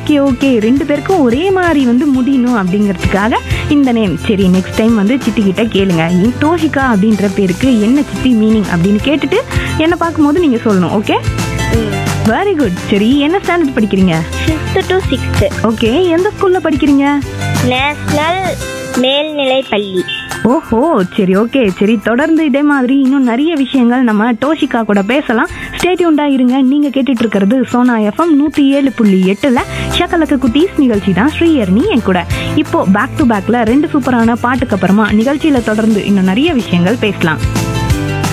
Okay okay, 2 பேருக்கும் ஒரே மாதிரி வந்து முடியணும் அப்படிங்கிறதுக்காக இந்த நேம். சரி, நெக்ஸ்ட் டைம் வந்து சித்தி கிட்ட கேளுங்க, டோஷிகா அப்படின்ற பேருக்கு என்ன சித்தி மீனிங் அப்படின்னு கேட்டுட்டு என்ன பார்க்கும்போது நீங்கள் சொல்லணும். Okay, very good. சரி, என்ன ஸ்டாண்டர்ட் படிக்கிறீங்க? 5th to 6th. ஓகே, எந்த ஸ்கூலில் படிக்கிறீங்க? நேஷனல் மேல்நிலைப்பள்ளி. ஓஹோ, சரி ஓகே. சரி, தொடர்ந்து இதே மாதிரி இன்னும் நிறைய விஷயங்கள் நம்ம டோஷிகா கூட பேசலாம். ஸ்டே டியூன்டா இருங்க. நீங்கள் கேட்டுட்டு இருக்கிறது சோனா எஃப்எம் 107.8ல் ஷக்கலக்கு குட்டீஸ் நிகழ்ச்சி தான். ஸ்ரீஹரணி என் கூட. இப்போ பேக் டு பேக்கில் 2 சூப்பரான பாட்டுக்கு அப்புறமா நிகழ்ச்சியில் தொடர்ந்து இன்னும் நிறைய விஷயங்கள் பேசலாம்.